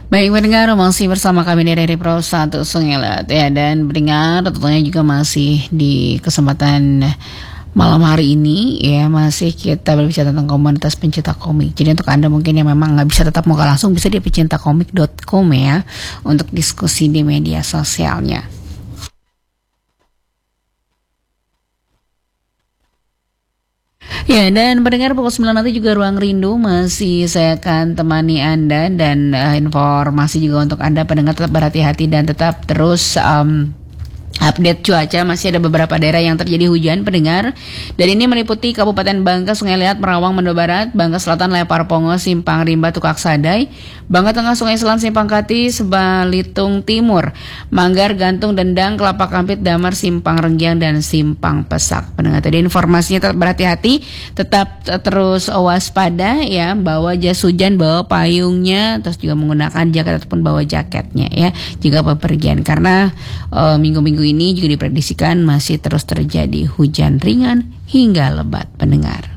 Baik pendengar, masih bersama kami dari Pro 1 Sungai Lat ya. Dan pendengar tentunya juga masih di kesempatan malam hari ini ya, masih kita berbicara tentang komunitas pencinta komik. Jadi untuk Anda mungkin yang memang nggak bisa tetap muka langsung, bisa di pecintakomik.com ya, untuk diskusi di media sosialnya. Ya, dan pendengar pukul 9 nanti juga Ruang Rindu masih saya akan temani Anda, dan informasi juga untuk Anda pendengar tetap berhati-hati dan tetap terus update cuaca. Masih ada beberapa daerah yang terjadi hujan pendengar, dan ini meliputi Kabupaten Bangka, Sungai Liat, Merawang, Mendo Barat, Bangka Selatan, Lepar Pongo, Simpang Rimba, Tukak Sadai, Bangka Tengah, Sungai Selan, Simpang Kati, Sebalitung Timur, Manggar, Gantung, Dendang, Kelapa Kampit, Damar, Simpang Renggiang, dan Simpang Pesak. Pendengar tadi informasinya, tetap berhati-hati, tetap terus waspada ya, bawa jas hujan, bawa payungnya, terus juga menggunakan jaket ataupun bawa jaketnya ya jika bepergian, karena minggu-minggu ini juga diprediksikan masih terus terjadi hujan ringan hingga lebat pendengar.